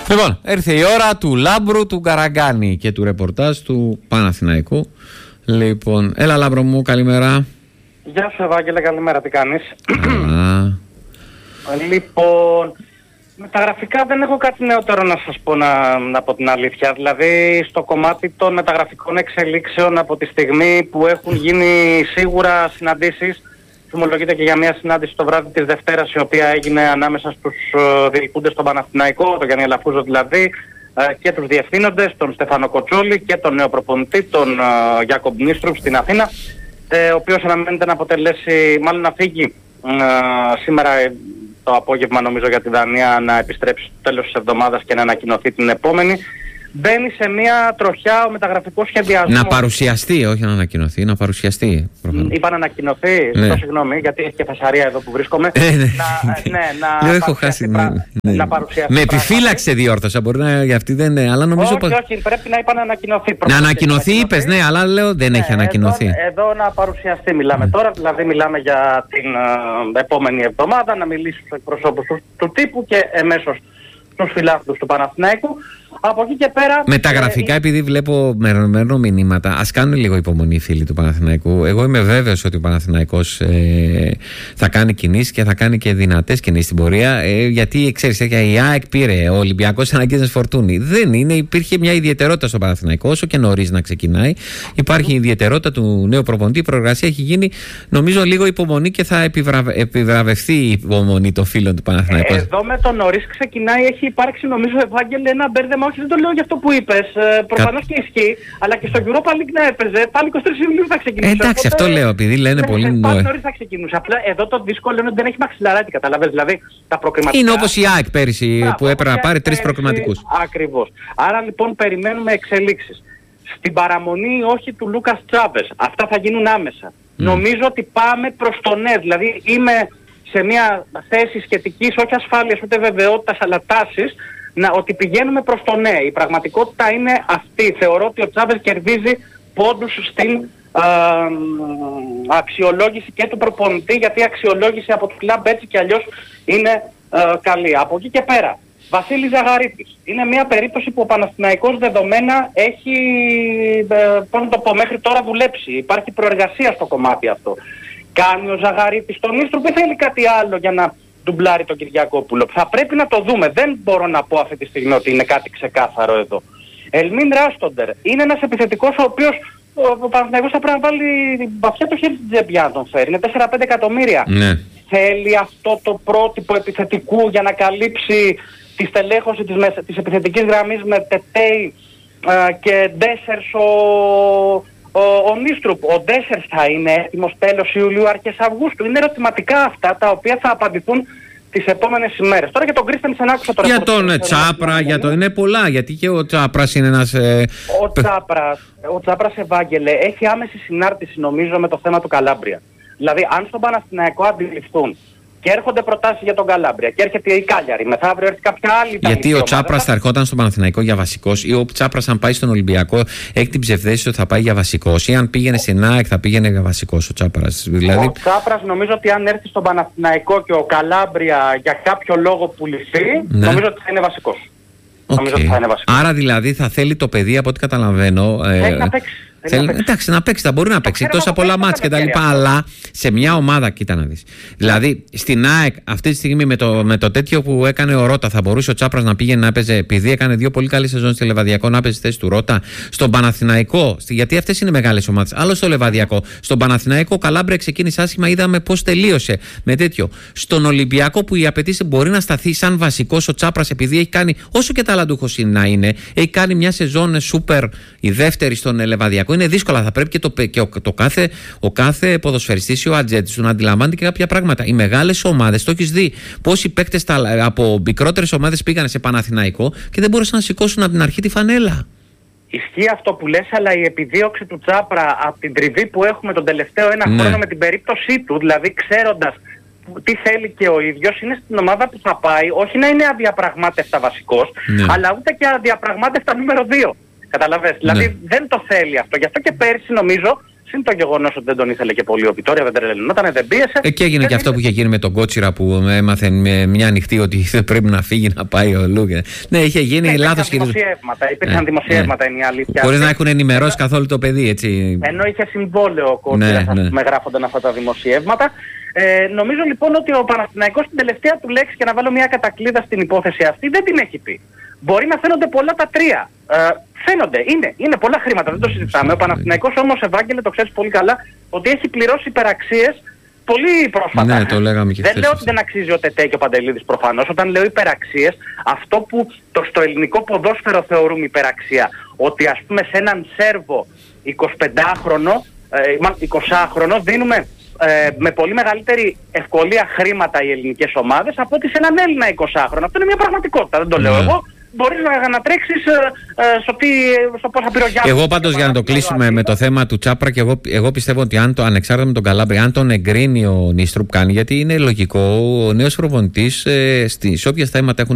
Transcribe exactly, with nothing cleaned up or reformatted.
Λοιπόν, ήρθε η ώρα του Λάμπρου, του Καραγκάνη και του ρεπορτάζ του Παναθηναϊκού. Λοιπόν, έλα Λάμπρο μου, καλημέρα. Γεια σου Ευάγγελε, καλημέρα, τι κάνεις? Α. Λοιπόν, με τα γραφικά δεν έχω κάτι νεότερο να σας πω, να, να πω την αλήθεια. Δηλαδή στο κομμάτι των μεταγραφικών εξελίξεων, από τη στιγμή που έχουν γίνει σίγουρα συναντήσεις, θυμολογείται και για μια συνάντηση το βράδυ της Δευτέρας, η οποία έγινε ανάμεσα στους uh, διοικούντες στον Παναθηναϊκό, τον Γιάννη Αλαφούζο δηλαδή, uh, και τους διευθύνοντες, τον Στέφανο Κοτσόλη και τον νέο προπονητή, τον uh, Γιάκομπ Νίστρουπ στην Αθήνα, uh, ο οποίος αναμένεται να αποτελέσει, μάλλον να φύγει uh, σήμερα το απόγευμα νομίζω για τη Δανία, να επιστρέψει στο τέλος της εβδομάδας και να ανακοινωθεί την επόμενη. Μπαίνει σε μια τροχιά ο μεταγραφικός σχεδιασμός. Να παρουσιαστεί, όχι να ανακοινωθεί, να παρουσιαστεί. Προφανώς. Είπα να ανακοινωθεί, ναι. Το συγγνώμη, γιατί έχει και φασαρία εδώ που βρίσκομαι. Ε, ναι. Να, ναι, να, έχω χάσει, ναι, ναι. να παρουσιαστεί. Με επιφύλαξε διόρθωσα, μπορεί να για αυτή δεν είναι, αλλά νομίζω. Όχι, πως... όχι, πρέπει να είπα να ανακοινωθεί. Να ανακοινωθεί, είπες, ναι, αλλά λέω δεν ναι, έχει ανακοινωθεί. Εδώ, εδώ να παρουσιαστεί μιλάμε mm. τώρα, δηλαδή μιλάμε για την uh, επόμενη εβδομάδα, να μιλήσει στους εκπροσώπους του, του τύπου και εμέσως στους φιλάθλους του Παναθηναϊκού. Από εκεί και πέρα. Με τα γραφικά, ε, επειδή βλέπω μερομερό μηνύματα, ας κάνουν λίγο υπομονή οι φίλοι του Παναθηναϊκού. Εγώ είμαι βέβαιος ότι ο Παναθηναϊκός ε, θα κάνει κινήσεις και θα κάνει και δυνατές κινήσεις στην πορεία. Ε, γιατί ξέρεις, η ΑΕΚ πήρε, ο Ολυμπιακός αναγκαίζεται Φορτούνη. Δεν είναι, υπήρχε μια ιδιαιτερότητα στο Παναθηναϊκό, όσο και νωρίς να ξεκινάει. Υπάρχει η ιδιαιτερότητα του νέου προπονητή. Η προεργασία έχει γίνει, νομίζω, λίγο υπομονή και θα επιβραβε, επιβραβευτεί η υπομονή των φίλων του Παναθηναϊκού. Ε, εδώ με το νωρίς ξεκινάει, έχει υπάρξει, νομίζω, Ευάγγελε, ένα μπέρδεμα. Όχι, δεν το λέω για αυτό που είπες. Ε, προφανώς Κα... και ισχύει, αλλά και στο Europa League να έπαιζε. Πάλι είκοσι τρεις Ιουλίου θα ξεκινούσε. Ε, εντάξει, οπότε, αυτό λέω, επειδή λένε ναι, πολύ νωρίς. Πάλι νωρίς θα ξεκινούσε. Απλά εδώ το δύσκολο είναι ότι δεν έχει μαξιλαράκι, καταλαβαίνεις. Δηλαδή τα προκριματικά. Είναι όπως η ΑΕΚ πέρυσι Ά, που έπρεπε να πάρει τρεις προκριματικούς. Ακριβώς. Άρα λοιπόν περιμένουμε εξελίξεις. Στην παραμονή όχι του Λούκας Τσάβες. Αυτά θα γίνουν άμεσα. Mm. Νομίζω ότι πάμε προς το ναι. Δηλαδή είμαι σε μια θέση σχετικής, όχι ασφάλειας ούτε βεβαιότητας, αλλά τάσης. Να, ότι πηγαίνουμε προς το ναι. Η πραγματικότητα είναι αυτή. Θεωρώ ότι ο Τσάβες κερδίζει πόντους στην α, αξιολόγηση και του προπονητή, γιατί η αξιολόγηση από το κλαμπ έτσι και αλλιώς είναι α, καλή. Από εκεί και πέρα, Βασίλης Ζαγαρίτης. Είναι μια περίπτωση που ο Παναθηναϊκός δεδομένα έχει, ε, πώς να το πω, μέχρι τώρα δουλέψει. Υπάρχει προεργασία στο κομμάτι αυτό. Κάνει ο Ζαγαρίτης τον Ίστρου, δεν θέλει κάτι άλλο για να ντουμπλάρει τον Κυριακόπουλο. Θα πρέπει να το δούμε. Δεν μπορώ να πω αυτή τη στιγμή ότι είναι κάτι ξεκάθαρο εδώ. Ελμίν Ράστοντερ είναι ένας επιθετικός ο οποίος ο Παναθηναϊκός θα πρέπει να βάλει βαθιά το χέρι στην τσέπη να τον φέρει. Είναι τέσσερα πέντε εκατομμύρια. Ναι. Θέλει αυτό το πρότυπο επιθετικού για να καλύψει τη στελέχωση της, της επιθετικής γραμμής με Τετέι ε, και Ντέσσερς ο, ο, ο Νίστρουπ. Ο Ντέσσερς θα είναι έτοιμος τέλος Ιουλίου, αρχές Αυγούστου. Είναι ερωτηματικά αυτά τα οποία θα απαντηθούν τις επόμενες ημέρες. Τώρα για τον Κρίστενσεν άκουσα τώρα. Για τον ε, Τσάπρα, για το είναι πολλά, γιατί και ο Τσάπρας είναι ένας... Ε... Ο Τσάπρας, ο Τσάπρας Ευάγγελε, έχει άμεση συνάρτηση νομίζω με το θέμα του Καλάμπρια. Δηλαδή αν στον Παναθηναϊκό αντιληφθούν και έρχονται προτάσεις για τον Καλάμπρια και έρχεται η Κάλιαρη, μεθαύριο έρχεται κάποια άλλη. Γιατί ο Τσάπρας θα ερχόταν στον Παναθηναϊκό για βασικός, ή ο Τσάπρας αν πάει στον Ολυμπιακό έχει την ψευδέστηση ότι θα πάει για βασικός, ή αν πήγαινε στην ΑΕΚ θα πήγαινε για βασικός ο Τσάπρας. Δηλαδή... Ο Τσάπρας νομίζω ότι αν έρθει στον Παναθηναϊκό και ο Καλάμπρια για κάποιο λόγο πουληθεί, ναι. νομίζω ότι θα είναι βασικός. Okay. Νομίζω ότι θα είναι βασικός. Άρα δηλαδή θα θέλει το παιδί, από ό,τι καταλαβαίνω. Θέλει ε... να παίξει. Θέλει, εντάξει, να παίξει, θα μπορεί να παίξει εκτός από πολλά μάτς και τα λοιπά, αλλά σε μια ομάδα, κοίτα να δεις. Δηλαδή, στην ΑΕΚ αυτή τη στιγμή με το, με το τέτοιο που έκανε ο Ρώτα, θα μπορούσε ο Τσάπρας να πήγαινε να έπαιζε, επειδή έκανε δύο πολύ καλές σεζόν στη Λεβαδιακό, να έπαιζε στη θέση του Ρώτα. Στον Παναθηναϊκό, γιατί αυτές είναι μεγάλες ομάδες. Άλλο στο Λεβαδιακό. Στον Παναθηναϊκό, ο Καλάμπρια ξεκίνησε άσχημα, είδαμε πώς τελείωσε με τέτοιο. Στον Ολυμπιακό, που η απαιτήση μπορεί να σταθεί σαν βασικός ο Τσάπρας, επειδή έχει κάνει, όσο και ταλαντούχος να είναι, έχει κάνει μια σεζόν σούπερ, η δεύτερη στον Λεβαδιακό. Είναι δύσκολα. Θα πρέπει και, το, και ο, το κάθε, ο κάθε ποδοσφαιριστής ή ο ατζέντης του να αντιλαμβάνεται και κάποια πράγματα. Οι μεγάλες ομάδες, το έχεις δει. Πόσοι παίκτες από μικρότερες ομάδες πήγαν σε Παναθηναϊκό και δεν μπορούσαν να σηκώσουν από την αρχή τη φανέλα. Ισχύει αυτό που λες, αλλά η επιδίωξη του Τσάπρα από την τριβή που έχουμε τον τελευταίο ένα ναι. χρόνο με την περίπτωσή του, δηλαδή ξέροντας τι θέλει και ο ίδιος, είναι στην ομάδα που θα πάει, όχι να είναι αδιαπραγμάτευτα βασικός, ναι. αλλά ούτε και αδιαπραγμάτευτα νούμερο δύο. Καταλαβες, ναι. δηλαδή δεν το θέλει αυτό. Γι' αυτό και πέρσι νομίζω Συν το γεγονός ότι δεν τον ήθελε και πολύ ο Βιτόρια, δεν τρελαινόταν, δεν πίεσε. Ε, και έγινε και, και αυτό που είχε γίνει με τον Κότσιρα που έμαθε με μια νυχτή ότι δεν πρέπει να φύγει να πάει ο Λούγκε. Ναι, είχε γίνει ναι, λάθος δημοσιεύματα. Υπήρχαν ναι, δημοσιεύματα, ναι. Είναι η αλήθεια. Χωρίς να έχουν ενημερώσει καθόλου το παιδί, έτσι. Ενώ είχε συμβόλαιο ο Κότσιρας, ναι, ναι. με γράφονταν αυτά τα δημοσιεύματα. Ε, νομίζω λοιπόν ότι ο Παναθηναϊκός στην τελευταία του λέξη, και να βάλω μια κατακλείδα στην υπόθεση αυτή, δεν την έχει πει. Μπορεί να φαίνονται πολλά τα τρία. Ε, φαίνονται, είναι, είναι πολλά χρήματα, δεν το συζητάμε. Ο Παναθηναϊκός όμως, Ευάγγελε, το ξέρεις πολύ καλά, ότι έχει πληρώσει υπεραξίες πολύ πρόσφατα. Ναι, το λέγαμε και δεν λέω ότι δεν αξίζει ο Τετέ και ο Παντελίδης προφανώς. Όταν λέω υπεραξίες, αυτό που το στο ελληνικό ποδόσφαιρο θεωρούμε υπεραξία, ότι ας πούμε σε έναν Σέρβο εικοσιπεντάχρονο, ε, εικοσάχρονο δίνουμε Ε, με πολύ μεγαλύτερη ευκολία χρήματα οι ελληνικές ομάδες από ότι σε έναν Έλληνα εικοσάχρονο. Αυτό είναι μια πραγματικότητα, δεν το λέω εγώ. Μπορείς να, να τρέξεις ε, ε, στο, τι, στο πόσα πήρε ο Γιάννης. Εγώ πάντως για να το κλείσουμε με το θέμα του Τσάπρα, και εγώ, εγώ πιστεύω ότι αν το, ανεξάρτητα με τον Καλάμπρη, αν τον εγκρίνει ο Νίστρουπ κάνει, γιατί είναι λογικό ο νέος προπονητής ε, σε όποια θέματα έχουν